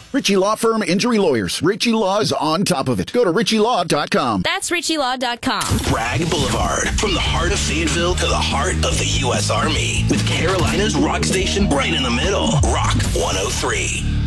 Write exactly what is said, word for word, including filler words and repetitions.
Ritchie Law Firm Injury Lawyers. Ritchie Law is on top of it. Go to ritchie law dot com. That's ritchie law dot com. Bragg Boulevard. From the heart of Fayetteville to the heart of the U S Army. With Carolina's rock station right in the middle. Rock one oh three.